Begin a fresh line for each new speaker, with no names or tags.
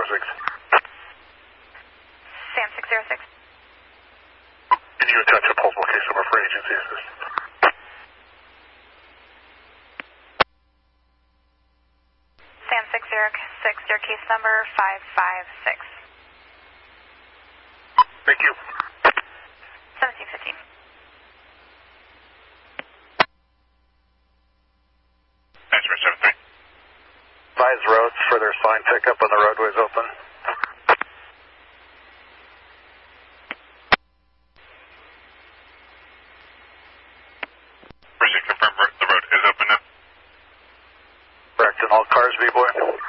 606.
Sam 606.
Can you attach a multiple case number for agency assistance?
Sam 606, your case number 556.
Thank you.
1715.
Answer 73. Advise roads for their sign pickup when the roadway's open. Proceed, confirm the road is open now. Correct, and all cars be boy.